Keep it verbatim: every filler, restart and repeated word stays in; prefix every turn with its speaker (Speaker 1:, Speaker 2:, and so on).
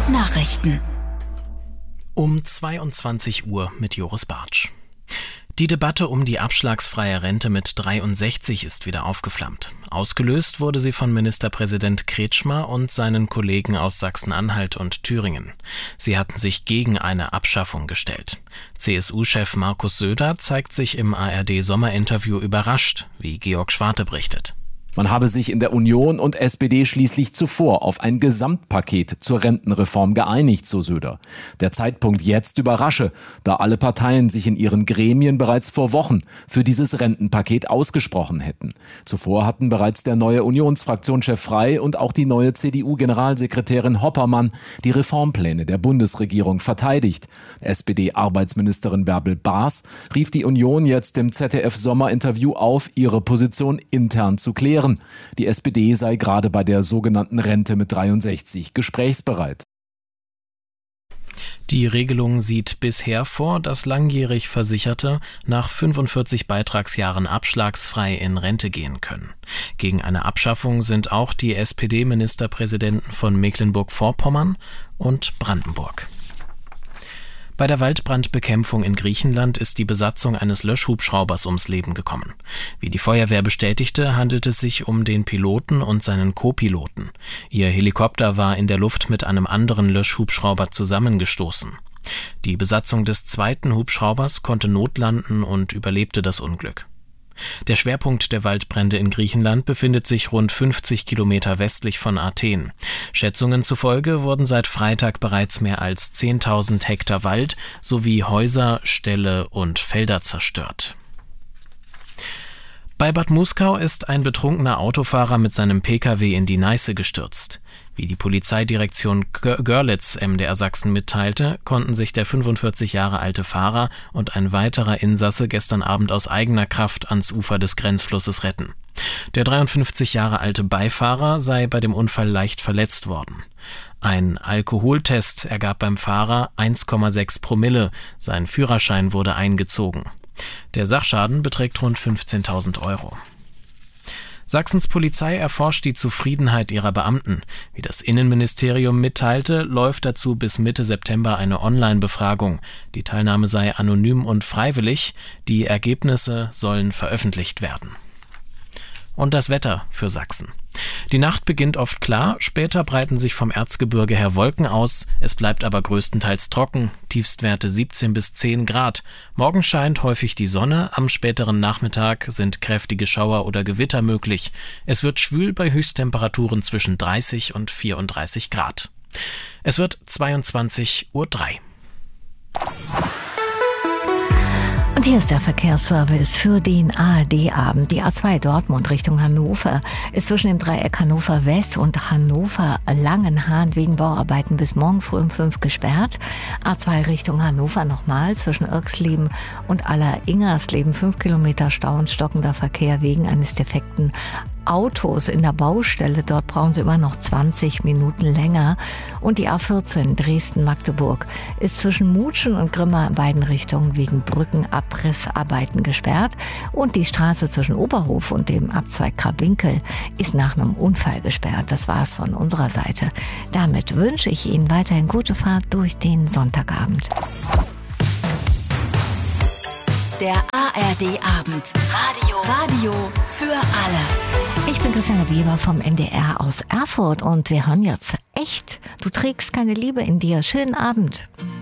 Speaker 1: Nachrichten
Speaker 2: um zweiundzwanzig Uhr mit Joris Bartsch. Die Debatte um die abschlagsfreie Rente mit dreiundsechzig ist wieder aufgeflammt. Ausgelöst wurde sie von Ministerpräsident Kretschmer und seinen Kollegen aus Sachsen-Anhalt und Thüringen. Sie hatten sich gegen eine Abschaffung gestellt. C S U-Chef Markus Söder zeigt sich im A R D-Sommerinterview überrascht, wie Georg Schwarte berichtet.
Speaker 3: Man habe sich in der Union und S P D schließlich zuvor auf ein Gesamtpaket zur Rentenreform geeinigt, so Söder. Der Zeitpunkt jetzt überrasche, da alle Parteien sich in ihren Gremien bereits vor Wochen für dieses Rentenpaket ausgesprochen hätten. Zuvor hatten bereits der neue Unionsfraktionschef Frey und auch die neue C D U-Generalsekretärin Hoppermann die Reformpläne der Bundesregierung verteidigt. S P D-Arbeitsministerin Bärbel Baas rief die Union jetzt im Z D F-Sommerinterview auf, ihre Position intern zu klären. Die S P D sei gerade bei der sogenannten Rente mit dreiundsechzig gesprächsbereit.
Speaker 2: Die Regelung sieht bisher vor, dass langjährig Versicherte nach fünfundvierzig Beitragsjahren abschlagsfrei in Rente gehen können. Gegen eine Abschaffung sind auch die S P D-Ministerpräsidenten von Mecklenburg-Vorpommern und Brandenburg. Bei der Waldbrandbekämpfung in Griechenland ist die Besatzung eines Löschhubschraubers ums Leben gekommen. Wie die Feuerwehr bestätigte, handelt es sich um den Piloten und seinen Co-Piloten. Ihr Helikopter war in der Luft mit einem anderen Löschhubschrauber zusammengestoßen. Die Besatzung des zweiten Hubschraubers konnte notlanden und überlebte das Unglück. Der Schwerpunkt der Waldbrände in Griechenland befindet sich rund fünfzig Kilometer westlich von Athen. Schätzungen zufolge wurden seit Freitag bereits mehr als zehntausend Hektar Wald sowie Häuser, Ställe und Felder zerstört. Bei Bad Muskau ist ein betrunkener Autofahrer mit seinem Pkw in die Neiße gestürzt. Wie die Polizeidirektion Görlitz M D R Sachsen mitteilte, konnten sich der fünfundvierzig Jahre alte Fahrer und ein weiterer Insasse gestern Abend aus eigener Kraft ans Ufer des Grenzflusses retten. Der dreiundfünfzig Jahre alte Beifahrer sei bei dem Unfall leicht verletzt worden. Ein Alkoholtest ergab beim Fahrer eins Komma sechs Promille, sein Führerschein wurde eingezogen. Der Sachschaden beträgt rund fünfzehntausend Euro. Sachsens Polizei erforscht die Zufriedenheit ihrer Beamten. Wie das Innenministerium mitteilte, läuft dazu bis Mitte September eine Online-Befragung. Die Teilnahme sei anonym und freiwillig. Die Ergebnisse sollen veröffentlicht werden. Und das Wetter für Sachsen. Die Nacht beginnt oft klar, später breiten sich vom Erzgebirge her Wolken aus, es bleibt aber größtenteils trocken, Tiefstwerte siebzehn bis zehn Grad. Morgen scheint häufig die Sonne, am späteren Nachmittag sind kräftige Schauer oder Gewitter möglich. Es wird schwül bei Höchsttemperaturen zwischen dreißig und vierunddreißig Grad. Es wird zweiundzwanzig Uhr drei.
Speaker 4: Und hier ist der Verkehrsservice für den A R D-Abend. Die A zwei Dortmund Richtung Hannover ist zwischen dem Dreieck Hannover West und Hannover Langenhahn wegen Bauarbeiten bis morgen früh um fünf gesperrt. A zwei Richtung Hannover nochmal zwischen Irxleben und Aller-Ingersleben fünf Kilometer Stau und stockender Verkehr wegen eines defekten Autos in der Baustelle. Dort brauchen sie immer noch zwanzig Minuten länger. Und die A vierzehn Dresden-Magdeburg ist zwischen Mutschen und Grimma in beiden Richtungen wegen Brückenabrissarbeiten gesperrt. Und die Straße zwischen Oberhof und dem Abzweig Krabwinkel ist nach einem Unfall gesperrt. Das war's von unserer Seite. Damit wünsche ich Ihnen weiterhin gute Fahrt durch den Sonntagabend.
Speaker 1: Der A R D-Abend. Radio. Radio für alle.
Speaker 4: Ich bin Christiane Weber vom N D R aus Erfurt und wir hören jetzt Echt, du trägst keine Liebe in dir. Schönen Abend.